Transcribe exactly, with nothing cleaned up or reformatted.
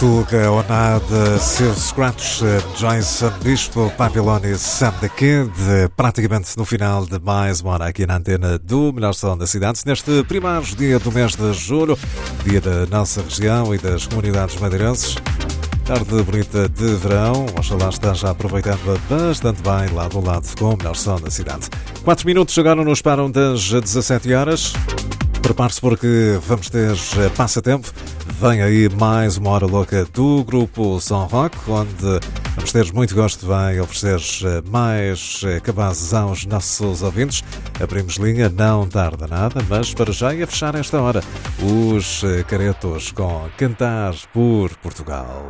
Tuga, Onada, Seu Scratch, Jason Bispo, Papillon e Sam the Kid, praticamente no final de mais uma hora aqui na antena do Melhor Som da Cidade, neste primeiro dia do mês de julho, dia da nossa região e das comunidades madeirenses. Tarde bonita de verão, oxalá esteja aproveitando bastante bem lá do lado com o Melhor Som da Cidade. Quatro minutos agora nos param das dezassete horas. Prepare-se porque vamos ter passatempo. Vem aí mais uma hora louca do Grupo Som Rock, onde vamos ter muito gosto de oferecer mais cabazes aos nossos ouvintes. Abrimos linha, não tarda nada, mas para já ia fechar esta hora os caretos com Cantar por Portugal.